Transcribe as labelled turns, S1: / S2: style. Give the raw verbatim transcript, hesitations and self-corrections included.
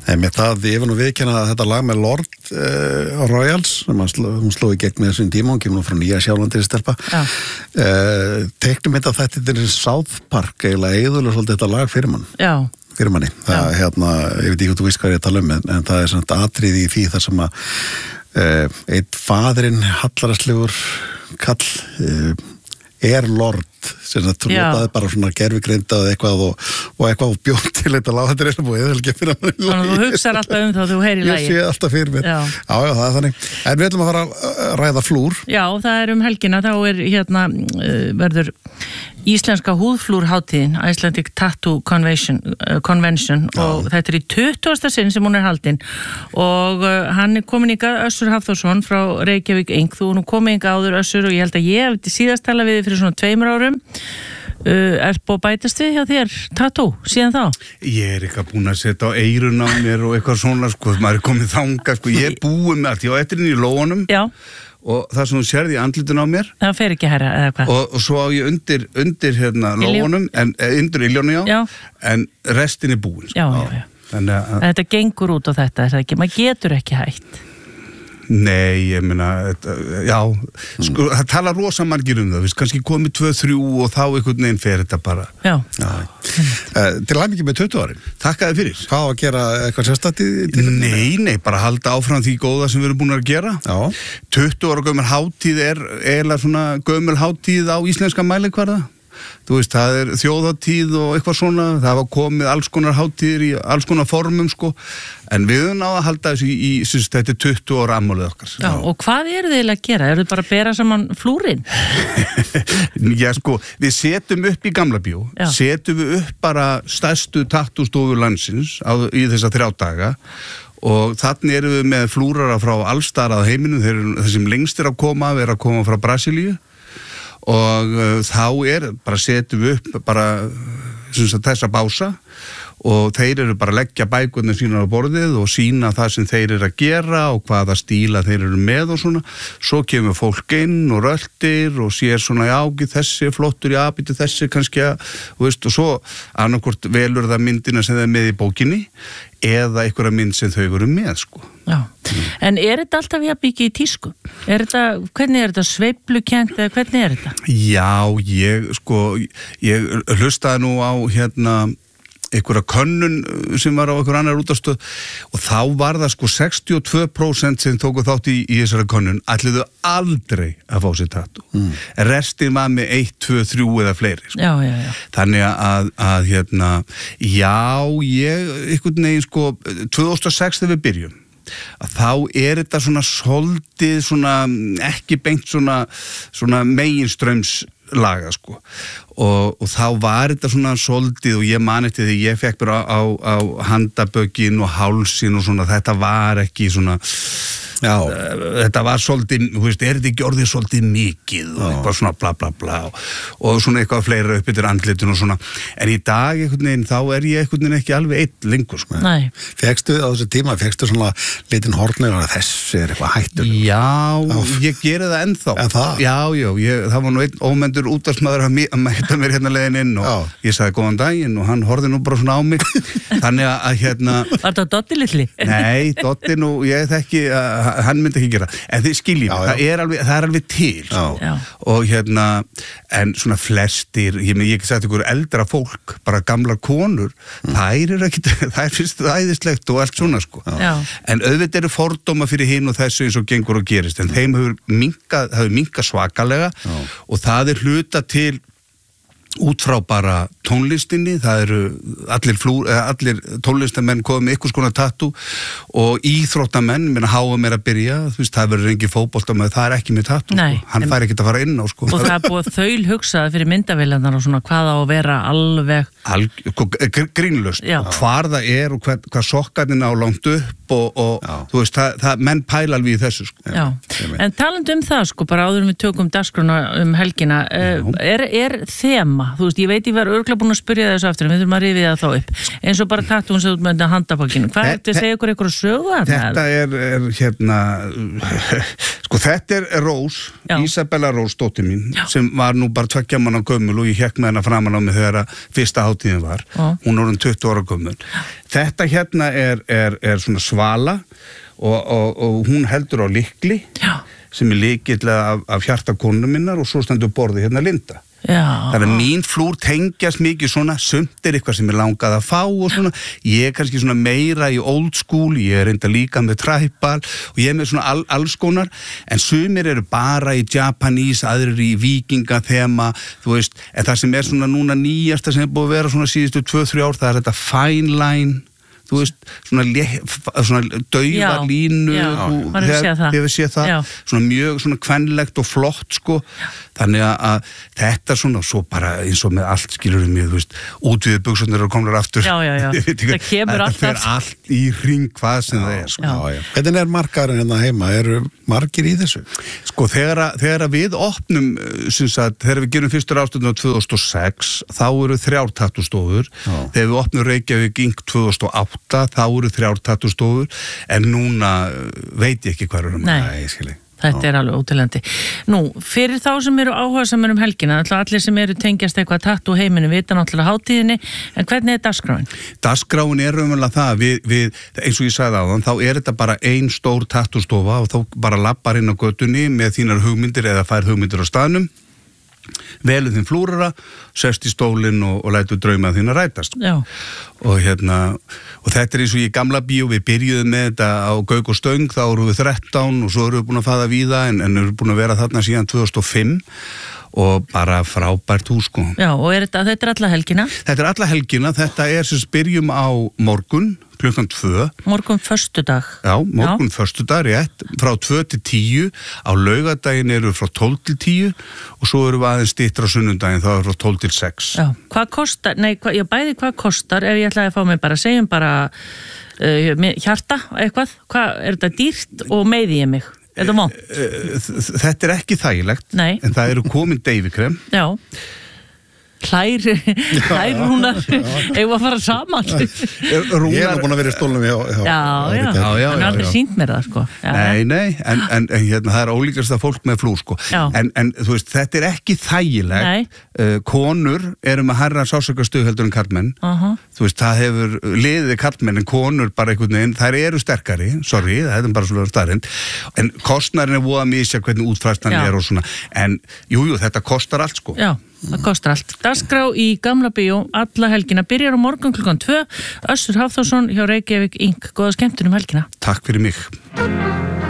S1: Með það, ég var nú viðkenna að þetta lag með Lord uh, Royals, sem sló, hún sló í gegn með þessum tíma, hún kemur nú frá Nýja Sjálandi stelpa. Uh, teiknum þetta þetta er South Park, eiginlega eðulega svolítið þetta lag fyrir mann.
S2: Já.
S1: Fyrir manni. Það, hérna, ég veit ekki hvað þú veist hvað ég tala um, en, en það er svona atriði í því þar sem að uh, einn faðirinn hallarastlegur kall uh, er Lord sem það trútaði bara svona gerfigreind og eitthvað og, og eitthvað og bjóð til þetta lag, þetta er eitthvað búið, eða ekki fyrir hann.
S2: Þannig að þú hugsar alltaf um það, þú heyrir í lagi.
S1: Ég sé alltaf fyrir mér. Já. já, já, það er þannig. En við ætlum að fara að ræða flúr.
S2: Já, það er um helgina, þá er hérna verður íslenska húðflúrhátíðin, Icelandic Tattoo Convention, uh, Convention og þetta er í tuttugasta sinn sem hún er haldin og uh, hann er komin ykkar Össur Hafþórsson frá Reykjavík Eng, þú nú komin ykkar áður Össur og ég held að ég hef síðast tala við þig fyrir svona tveimur árum. Uh, er búið að bætast við hjá þér tattoo síðan þá?
S3: Ég er eitthvað búin að setja á eyrun á mér og eitthvað svona, sko, maður er komið þangað, sko, ég er búið með allt, ég á ettirinn í lóanum. Já. Og það sem þú sérði í andlitun á mér
S2: það fer ekki herra eða hvað
S3: og, og svo á ég undir, undir hérna lóunum en undir iljónu já, já en restin er búin
S2: já, já, já. Þannig að þetta gengur út á þetta er það ekki, maður getur ekki hætt
S3: Nei, ég meina já, sko, það tala rosa margir um það, við kannski komið tvö, þrjú og þá einhvern veginn fer þetta bara
S2: Já,
S1: já. uh, Til hamingju með tuttugu árin
S3: Takk að þið fyrir
S1: Hvað á að gera eitthvað sérstætt í til
S3: Nei, nei, bara halda áfram því góða sem við erum búin að gera já. tuttugu ára gömul hátíð er eiginlega svona gömul hátíð á íslenska mælikvarða Þú veist, það er þjóðhátíð og eitthvað svona, það var komið alls konar hátíðir í alls konar formum, sko, en við höfum náða að halda þessu í, í syns, þetta er tuttugu ára afmælið okkar.
S2: Já, og hvað eru þið eiginlega að gera? Eru þið bara að bera saman flúrin?
S3: Já, sko, við setjum upp í Gamla bíó, Já. setjum við upp bara stærstu tattústofur landsins á, í þessa þrjá daga og þannig erum við með flúrara frá allsstaðar að heiminum, þeir eru þessum lengst er að koma, við erum að koma frá Brasilíu og uh, þá er bara setjum við upp bara sagt, þessa bása og þeir eru bara að leggja bækurnar sína á borðið og sína það sem þeir eru að gera og hvaða stíla þeir eru með og svona svo kemur fólk inn og röltir og sér svona já, þessi er flottur já, býtu þessi kannski að veist, og svo annarkvort velur það myndina sem þeir er með í bókinni eða einhverja mynd sem þau eru með sko.
S2: Já, en er þetta alltaf ég að byggja í tísku? Er þetta, hvernig er þetta sveiflukennt eða hvernig er þetta?
S3: Já, ég sko, ég hlustaði nú á hérna einhverja könnun sem var á einhver annar útastöð og þá var það sko sextíu og tvö prósent sem tóku þátt í, í þessari könnun ætluðu aldrei að fá sér tattoo mm. restin var með eitt, tvö, þrjú eða fleiri sko.
S2: já, já, já.
S3: Þannig að, að hérna já, ég einhvern veginn sko tvö þúsund og sex þegar við byrjum að þá er þetta svona soldið svona ekki beint svona, svona meginströms laga sko og, og þá var þetta svona soldið og ég man eftir því ég fekk bara á, á, á handabökin og hálsin og svona þetta var ekki svona Já. Þetta var svolítið, þú veist, er þetta ekki orðið svolítið mikið og Já. Eitthvað svona bla bla bla og, og svona eitthvað fleira upp yfir andlitun og svona, en í dag einhvern veginn, þá er ég einhvern veginn ekki alveg einn lengur, sko.
S2: Nei.
S1: Fékkstu á þessu tíma, fékkstu svona litin hornir og þessi er eitthvað hættur?
S3: Já, Áf. ég geri það ennþá.
S1: En það?
S3: Já, já, ég, það var nú einn ómendur útvarpsmaður að mæta mér hérna leiðin inn og Já. Ég sagði góðan daginn og hann horfði nú bara svona á mig, þannig að hérna...
S2: Var það Dotti litli?
S3: Nei, Dotti nú, ég þekki að hann myndi ekki gera, en þið skiljum það er alveg, það er alveg til
S2: Já.
S3: Og hérna, en svona flestir, ég með ég ekki sagt ykkur eldra fólk, bara gamlar konur mm. þær er ekki, það er fyrst æðislegt og allt svona sko
S2: Já.
S3: En auðvitað eru fordóma fyrir hinn og þessu eins og gengur og gerist, en þeim hefur minkað, hefur minkað svakalega Já. Og það er hluta til út frá bara tónlistinni, það eru allir, flúr, allir tónlistamenn komið með ykkur skona tattoo og íþróttamenn, menn H M er að byrja, þú veist, það verður engin fótboltamaður, það er ekki með tattoo,
S2: Nei,
S3: sko. Hann fær ekki að fara inn á, sko.
S2: Og það er búið þaul hugsaði fyrir myndavélarnar og svona hvað á að vera alveg...
S3: Alg, grínlust, hvar það er og hvað, hvað sokkarnir á langt upp og, og þú veist, það, það, menn pæla alveg í þessu, sko.
S2: Já, en talandi um það, sko, bara áður við tökum dagskrona um helgina, er, er þema þú veist, ég veit ég var örglega búin að spyrja þessu aftur en við þurfum að rifið það þá upp eins og bara tattúin sem út með handabakinu hvað er þetta að segja ykkur ykkur að sögu að
S3: þetta er, er hérna Sko þetta er Rós,
S2: Já.
S3: Ísabella Rós, dóttir mín,
S2: Já.
S3: sem var nú bara tveggja manna gömul og ég hekk með hennar framan á mig þegar að fyrsta hátíðin var.
S2: Já.
S3: Hún er orðin tuttugu ára gömul. Þetta hérna er, er, er svona svala og, og, og hún heldur á lykli
S2: Já.
S3: sem er lykill af, af hjartakonu minnar og svo stendur borðið hérna Linda.
S2: Já.
S3: Þannig að mín flúr tengjast mikið svona, sumt er eitthvað sem ég langað að fá og svona, ég er kannski svona meira í old school, ég er reynda líka með tribal og ég er með svona all, alls konar, en sumir eru bara í Japanese, aðrir í vikinga þema, þú veist, en það sem er svona núna nýjasta sem er búið að vera svona síðustu tvö þrjú ár, það er þetta fine line, þú veist, svona, svona dauða línu,
S2: hefur
S3: séð það, já. Svona mjög svona kvenlegt og flott sko, þannig að, að þetta svona, svo bara eins og með allt skilur við mjög, þú veist, útviðið buxurnar og komnar aftur,
S2: já, já, já. það kemur alltaf,
S3: þetta fer allt í hring hvað sem já, það er sko.
S1: Já, já. Hvernig er margarinn hérna heima, eru margir í þessu?
S3: Sko þegar að, þegar að við opnum, syns að þegar við gerum fyrstur ástöndum á tvö þúsund og sex, þá eru þrjár tattústofur, þegar við opnum Reykjavík Ink tvö þúsund og átta, þá eru þrjár tattústofur, en núna veit ég ekki hvað eru um.
S2: Nei, Nei þetta er alveg ótilandi. Nú, fyrir þá sem eru áhugasamur um helgina, allir sem eru tengjast eitthvað tattú heiminu vita náttúrulega hátíðinni, en hvernig er dagskráin?
S3: Dagskráin er raunverulega það, við, við, eins og ég sagði áðan, þá er þetta bara ein stór tattústofa og þá bara lappar inn á götunni með þínar hugmyndir eða fær hugmyndir á staðnum, velur þín flúrara, sest í stólinn og, og lætur drauma þín að rætast.
S2: Já.
S3: Og hérna, og þetta er eins og í gamla bíó, við byrjuðum með þetta á Gauk og Stöng, þá erum við þrettán og svo erum við búin að faða víða en, en erum búin að vera þarna síðan tvö þúsund og fimm og bara frábært hús sko.
S2: Já, og er þetta, þetta er alla helgina?
S3: Þetta er alla helgina, þetta er sem byrjum á morgun, klukkan tvö.
S2: Morgun föstudag.
S3: Já, morgun Já. föstudag, rétt, frá tvö til tíu, á laugardaginn eru frá tólf til tíu og svo eru við aðeins styttra á sunnundaginn, þá eru frá tólf til sex.
S2: Já, hvað kostar, nei, hva, já, bæði hvað kostar, ef ég ætlaði að fá mig bara, segjum bara uh, hjarta, eitthvað, hvað, er þetta dýrt og meiði ég mig? Er þetta mónt?
S3: Þetta er ekki þægilegt,
S2: Nei.
S3: En það eru komin deyfikrem.
S2: Já. Hlær, hlær Rúnar, eigum að fara saman.
S3: Rúnar,
S1: ég hef búin að vera í stólnum hjá, hjá,
S2: já, já, já, já, hann har aldrei sínt mér það sko. Já,
S3: nei, nei, en, en, en hérna, það er ólíkast að fólk með flú sko. En, en þú veist, þetta er ekki þægilegt. Uh, konur eru með hærra sásökastuð heldur en karlmenn.
S2: Uh-huh.
S3: Þú veist, það hefur liðið karlmenn en konur bara einhvern veginn, þær eru sterkari, sorry, það er bara svona starrend, en kostnarinn er voða misja hvernig útfræstan er og svona, en jújú, jú, þetta kostar allt sko.
S2: Já. Það kostar allt. Dagskrá í Gamla bíó alla helgina. Byrjar á morgun klukkan tvö. Össur Hafþórsson hjá Reykjavík Ink. Góða skemmtun um helgina.
S3: Takk fyrir mig.